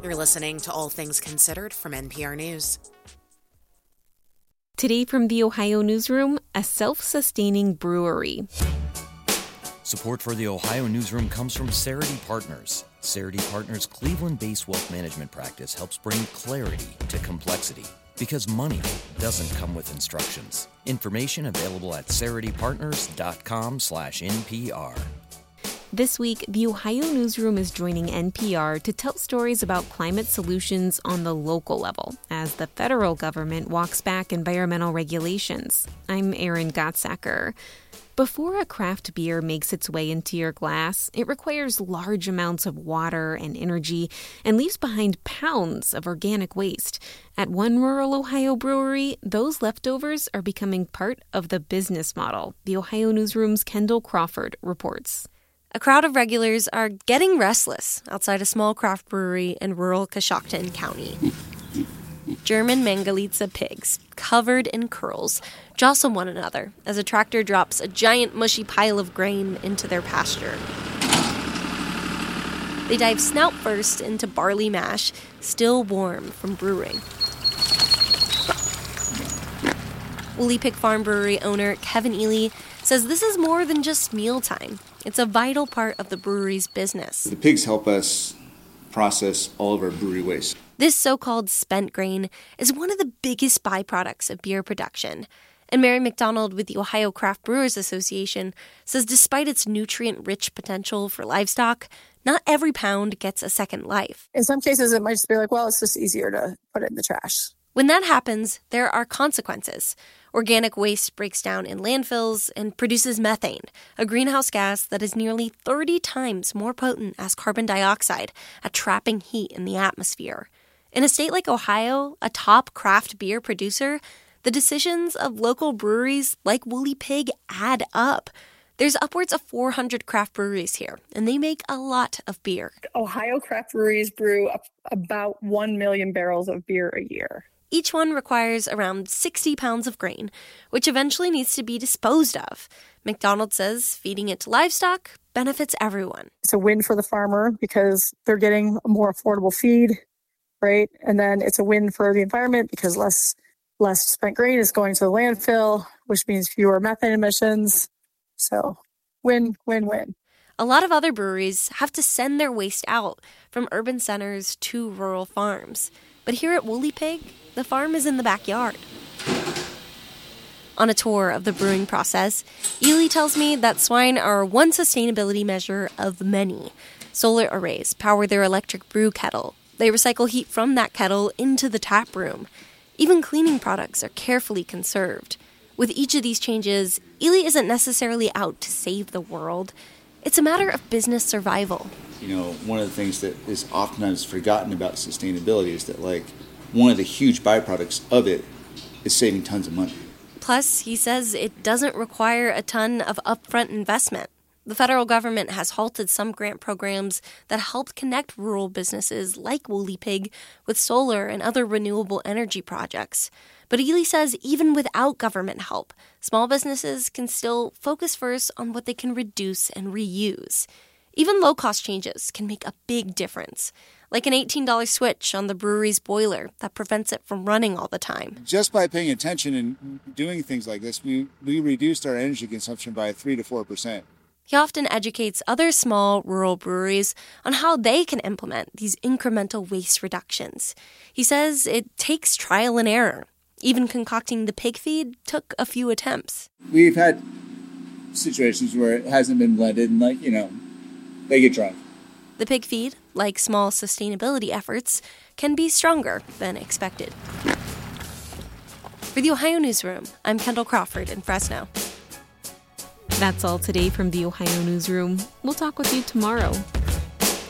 You're listening to All Things Considered from NPR News. Today from the Ohio Newsroom, a self-sustaining brewery. Support for the Ohio Newsroom comes from Cerity Partners. Cerity Partners' Cleveland-based wealth management practice helps bring clarity to complexity. Because money doesn't come with instructions. Information available at ceritypartners.com/NPR. This week, the Ohio Newsroom is joining NPR to tell stories about climate solutions on the local level as the federal government walks back environmental regulations. I'm Erin Gottsacker. Before a craft beer makes its way into your glass, it requires large amounts of water and energy and leaves behind pounds of organic waste. At one rural Ohio brewery, those leftovers are becoming part of the business model. The Ohio Newsroom's Kendall Crawford reports. A crowd of regulars are getting restless outside a small craft brewery in rural Coshocton County. German Mangalitsa pigs, covered in curls, jostle one another as a tractor drops a giant mushy pile of grain into their pasture. They dive snout first into barley mash, still warm from brewing. Woolly Pig Farm Brewery owner Kevin Ely says this is more than just mealtime. It's a vital part of the brewery's business. The pigs help us process all of our brewery waste. This so-called spent grain is one of the biggest byproducts of beer production. And Mary McDonald with the Ohio Craft Brewers Association says despite its nutrient-rich potential for livestock, not every pound gets a second life. In some cases, it might just be like, well, it's just easier to put it in the trash. When that happens, there are consequences. Organic waste breaks down in landfills and produces methane, a greenhouse gas that is nearly 30 times more potent as carbon dioxide at trapping heat in the atmosphere. In a state like Ohio, a top craft beer producer, the decisions of local breweries like Woolly Pig add up. There's upwards of 400 craft breweries here, and they make a lot of beer. Ohio craft breweries brew about 1 million barrels of beer a year. Each one requires around 60 pounds of grain, which eventually needs to be disposed of. McDonald says feeding it to livestock benefits everyone. It's a win for the farmer because they're getting a more affordable feed, right? And then it's a win for the environment because less spent grain is going to the landfill, which means fewer methane emissions. So win, win, win. A lot of other breweries have to send their waste out from urban centers to rural farms. But here at Woolly Pig, the farm is in the backyard. On a tour of the brewing process, Ely tells me that swine are one sustainability measure of many. Solar arrays power their electric brew kettle. They recycle heat from that kettle into the tap room. Even cleaning products are carefully conserved. With each of these changes, Ely isn't necessarily out to save the world. It's a matter of business survival. You know, one of the things that is oftentimes forgotten about sustainability is that, one of the huge byproducts of it is saving tons of money. Plus, he says it doesn't require a ton of upfront investment. The federal government has halted some grant programs that helped connect rural businesses like Woolly Pig with solar and other renewable energy projects. But Ely says even without government help, small businesses can still focus first on what they can reduce and reuse. Even low-cost changes can make a big difference, like an $18 switch on the brewery's boiler that prevents it from running all the time. Just by paying attention and doing things like this, we reduced our energy consumption by 3 to 4%. He often educates other small rural breweries on how they can implement these incremental waste reductions. He says it takes trial and error. Even concocting the pig feed took a few attempts. We've had situations where it hasn't been blended and, they get drunk. The pig feed, like small sustainability efforts, can be stronger than expected. For the Ohio Newsroom, I'm Kendall Crawford in Fresno. That's all today from the Ohio Newsroom. We'll talk with you tomorrow.